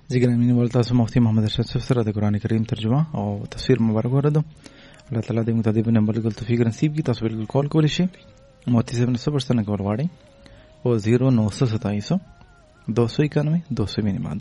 जी ګرانو ولتاسو مفتي محمد ارشد صاحب سره د قران کریم ترجمه او تفسیر مبارک ورته الله تعالی دې متدیب نمبر ګل توفیق نصیب کی. تاسو بالکل کال کولی شئ مفتي صاحب نه سپورټ نه کول غواړئ او 0927 291 290 باندې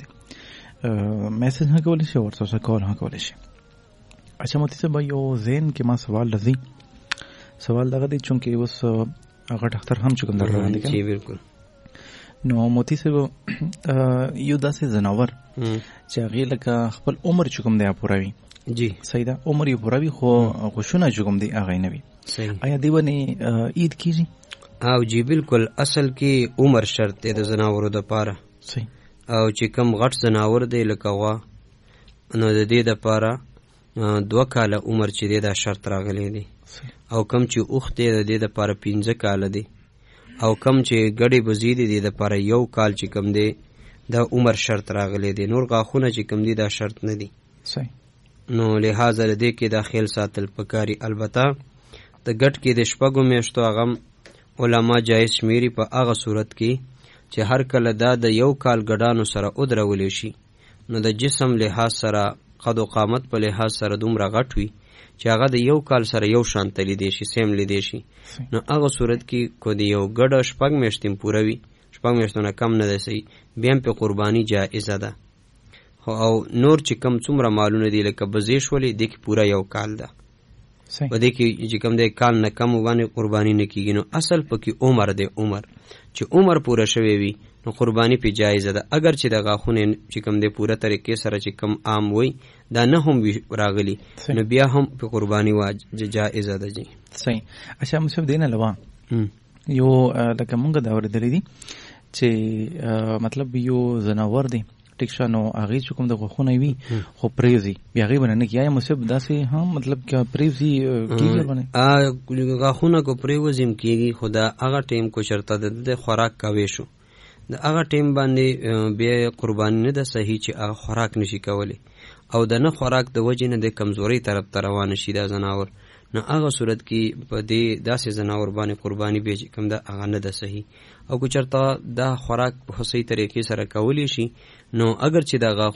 میسج نه کولی شئ او تاسو کال نه کولی شئ. اچھا مفتي صاحب یو زین کې ما سوال لذي سوال دغه دي چونکه اوس هغه ډاکټر هم چکم در روان دي. جی بالکل. نو موتی صاحب یو داسې زناور چې هغه لکه خپل عمر چکم دی پوروي. جی صحیح ده، عمر یې پوروي خو غوښونه چکم دی هغه نه وي. صحیح. آیا دی باندې عید کیږي؟ او جی بالکل، اصل کې عمر شرط دی د زناورو د پاره. صحیح. او چې کم غټ زناور دی لکه وا نو د دې د پاره 2 کاله عمر چې دی دا شرط راغلی دی. او کم چې اوخ دی د دې د پاره 15 کاله دی. او کم چې ګډي بزیدي دي د پر 1 کال چې کم دی دا عمر شرط راغلی دی. نور غاخونه چې کم دی دا شرط نه دی. صحیح. نو لہذا دې کې داخل ساتل پکاري. البته د ګټ کې د شپږو میاشتو هغه علما جایز شمیري په هغه صورت کې چې هر کله دا د 1 کال ګډانو سره ودرول شي نو د جسم لحاظ سره قد او قامت په لحاظ سره دومره غټ وي چې هغه د 1 کال سره یو شان تلی دی شي، سیم لیدي شي. نو هغه صورت کې کو دی یو ګډ شپږ میاشتې پوره وي، شپږ میاشتو نه کم نه دی سي، بیا په قرباني جایزه ده. او نور چې کم څومره مالونه دی لکه بزیش ولې د کې پوره 1 کال ده. صحیح. و دې کې چې کم دی کال نه کم باندې قرباني نه کیږي. نو اصل پکې عمر دی. عمر چې عمر پوره شوی وي نو قربانی په جایزه ده. اگر چې د غاخونه چې کم دی پوره طریقې سره چې کم عام وي دا نه هم راغلی نو بیا هم په قربانی جایزه ده. جی صحیح. اچھا مصطفی دینه لوا یو لکه مونږ دا ورته دي چې مطلب یو زناور دی ټیک شانو هغه چې کوم د غوخونه وي خو پریزي بیا غي باندې کیای مصیب داسې هم مطلب کې پریزي کیږي باندې غاخونه کو پریوزم کیږي خدا هغه ټیم کو شرط د خوراک کوي شو د هغه ټیم باندې بیا قربانی نه ده صحیح چې هغه خوراک نشي کولی او د نه خوراک د وجې نه د کمزوري طرف ته روان شي دا زناور. نو هغه صورت کې په دې داسې زناور باندې قربانی به کوم ده هغه نه ده صحیح. او کو چرته دا خوراک په صحیح طریقې سره کولی شي نو اگر چې دا